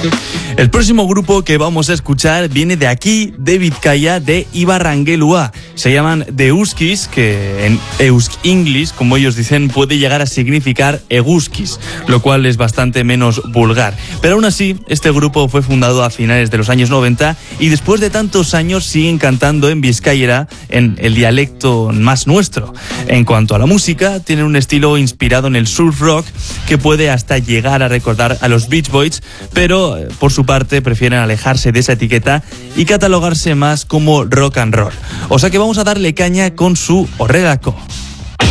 El próximo grupo que vamos a escuchar viene de aquí, de Vizcaya, de Ibarrangelua. Se llaman The Euskis, que en Eusk English, como ellos dicen, puede llegar a significar eguskis, lo cual es bastante menos vulgar. Pero aún así, este grupo fue fundado a finales de los años 90 y después de tantos años siguen cantando en vizcaíera, en el dialecto más nuestro. En cuanto a la música, tienen un estilo inspirado en el surf rock que puede hasta llegar a recordar a los Beach Boys, pero por su parte prefieren alejarse de esa etiqueta y catalogarse más como rock and roll. O sea que vamos a darle caña con su Horrelako.